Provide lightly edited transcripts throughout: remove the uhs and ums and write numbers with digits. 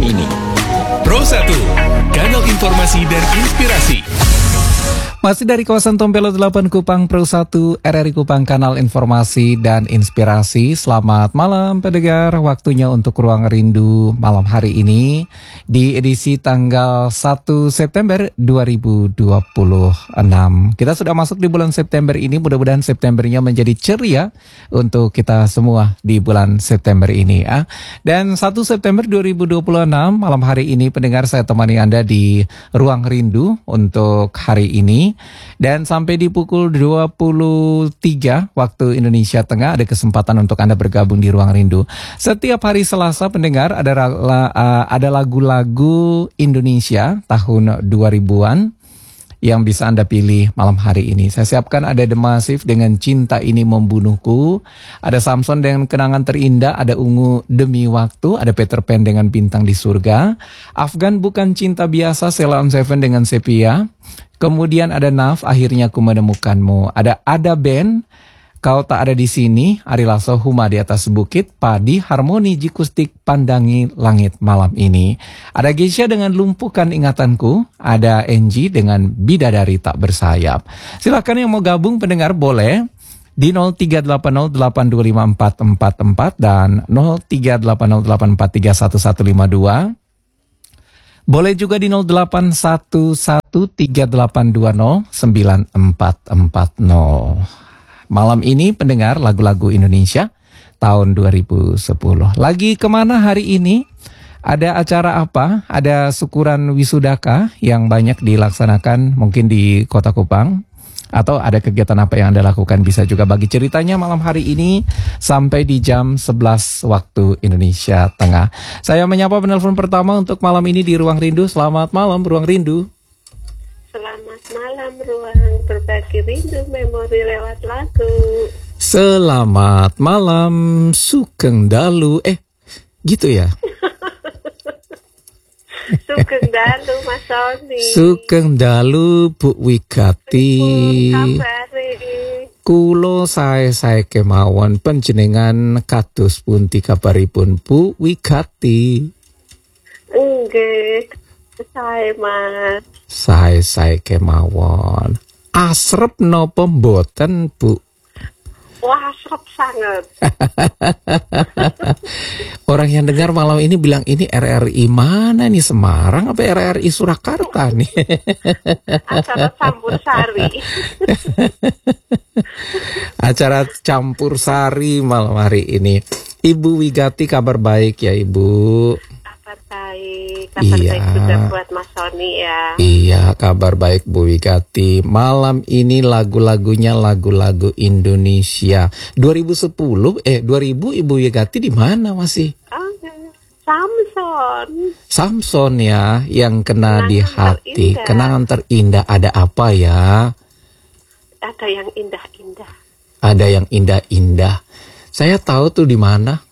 ini. Pro 1, kanal informasi dan inspirasi. Masih dari kawasan Tompelo 8 Kupang, Pro 1 RRI Kupang, kanal informasi dan inspirasi. Selamat malam pendengar, waktunya untuk Ruang Rindu malam hari ini di edisi tanggal 1 September 2026. Kita sudah masuk di bulan September ini, mudah-mudahan Septembernya menjadi ceria untuk kita semua di bulan September ini ya. Dan 1 September 2026 malam hari ini pendengar, saya temani Anda di Ruang Rindu untuk hari ini. Dan sampai di pukul 23 waktu Indonesia Tengah ada kesempatan untuk Anda bergabung di Ruang Rindu. Setiap hari Selasa pendengar ada lagu-lagu Indonesia tahun 2000-an yang bisa Anda pilih malam hari ini. Saya siapkan ada The Massive dengan Cinta Ini Membunuhku, ada Samson dengan Kenangan Terindah, ada Ungu Demi Waktu, ada Peter Pan dengan Bintang di Surga, Afgan Bukan Cinta Biasa, Sheila on Seven dengan Sepia, kemudian ada Naf, Akhirnya Ku Menemukanmu, ada band Kau Tak Ada di Sini, Ari Lasso, Huma di Atas Bukit, Padi, Harmoni, Jikustik, Pandangi Langit Malam Ini. Ada Geisha dengan Lumpuhkan Ingatanku, ada Angie dengan Bidadari Tak Bersayap. Silakan yang mau gabung pendengar boleh di 0380825444 dan 038084311152. Boleh juga di 081138209440. Malam ini pendengar lagu-lagu Indonesia tahun 2010. Lagi kemana hari ini? Ada acara apa? Ada syukuran wisudakah yang banyak dilaksanakan mungkin di Kota Kupang? Atau ada kegiatan apa yang Anda lakukan? Bisa juga bagi ceritanya malam hari ini sampai di jam 11 waktu Indonesia Tengah. Saya menyapa penelpon pertama untuk malam ini di Ruang Rindu. Selamat malam Ruang Rindu. Selamat malam, Ruang Berbagi Rindu Memori lewat lagu. Selamat malam Sugeng Dalu. Gitu ya? Sugeng Dalu, Mas Sony. Sugeng Dalu Bu Wigati. Kulo sae kemawon panjenengan kados pundi kabaripun Bu Wigati? Nggih, sae Mas. Sae kemawon. Asrep napa mboten, Bu? Wah, asrep sangat. Orang yang dengar malam ini bilang ini RRI mana nih, Semarang apa RRI Surakarta nih? Acara campur sari. Acara campur sari malam hari ini. Ibu Wigati, kabar baik ya Ibu? Kabar baik juga buat Mas Sony ya. Iya, kabar baik Bu Wigati. Malam ini lagu-lagunya lagu-lagu Indonesia 2010. 2000 Ibu Wigati di mana masih? Samson ya, yang kena di hati. Kenangan terindah ada apa ya? Ada yang indah-indah. Ada yang indah-indah. Saya tahu tuh di mana.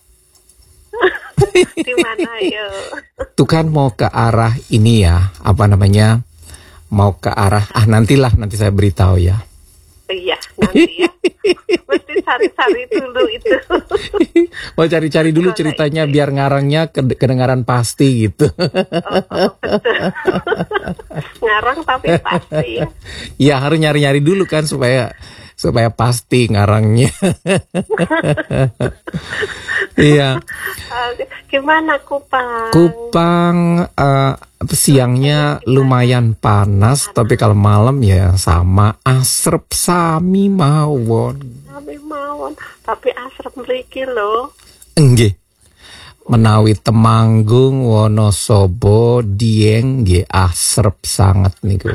Di mana yo? Tuh kan mau ke arah ini ya, apa namanya? Mau ke arah nanti saya beritahu ya. Iya, nanti ya. Mesti cari-cari dulu itu. Mau cari-cari dulu ceritanya biar ngarangnya kedengaran pasti gitu. Betul. Ngarang tapi pasti ya. Ya harus nyari-nyari dulu kan supaya pasti ngarangnya. Iya. Gimana Kupang? Kupang siangnya lumayan panas, tapi kalau malam ya sama asrep sami mawon. Tapi asrep mriki lho. Nggih. Menawi Temanggung, Wonosobo, Dieng nggih asrep sangat niku.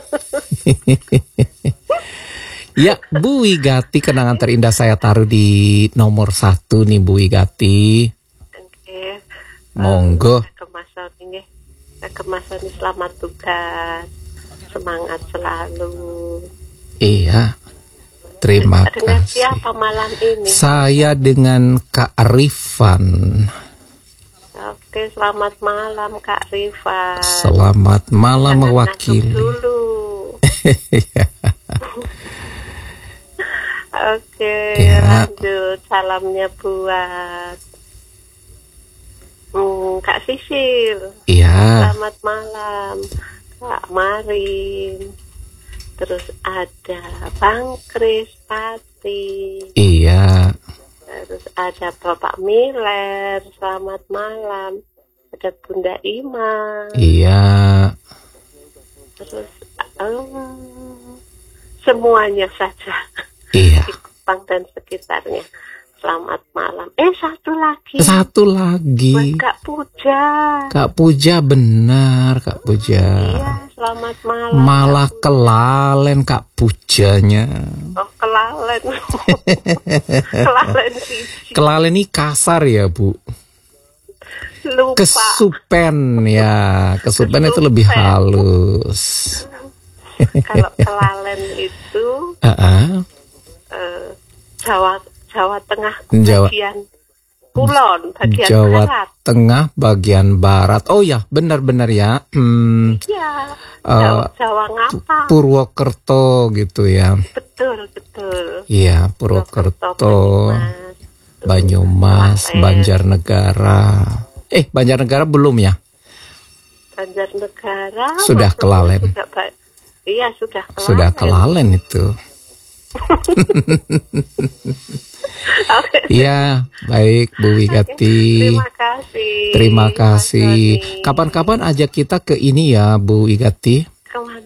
Ya, Bu Wigati, kenangan terindah saya taruh di nomor 1 nih Bu Wigati. Oke. Monggo. Kemasan selamat tugas. Semangat selalu. Iya. Terima dengan kasih. Siapa malam ini? Saya dengan Kak Rifan. Oke, selamat malam Kak Rifan. Selamat malam mewakili. Dulu. Oke, ya. lanjut. Salamnya buat Kak Sisil. Iya. Selamat malam Kak Marin. Terus ada Bang Kris Pati. Iya. Terus ada Bapak Miller. Selamat malam. Ada Bunda Ima. Iya. Terus semuanya saja Iya. di Kupang dan sekitarnya. Selamat malam. Satu lagi. Satu Buat lagi. Kak Puja. Kak Puja, benar Kak Puja. Iya, selamat malam. Malah Kak Puja. kelalen Kak Pujanya. Oh, kelalen. Kelalen siji. Kelalen ini kasar ya Bu. Lupa. Kesupen ya. Kesupen itu lebih halus. Kalau kelalen itu Jawa Tengah bagian kulon, bagian Jawa barat. Tengah bagian barat. Oh ya, benar-benar ya. Iya. Jawa ngapa? Purwokerto gitu ya. Betul. Iya, Purwokerto, Banyumas, Banjarnegara. Banjarnegara belum ya? Banjarnegara Sudah kelalen. Iya, sudah kelalen. Sudah kelalen itu. Iya, baik Bu Wigati. Terima kasih. Kapan-kapan ajak kita ke ini ya Bu Wigati. Kemana?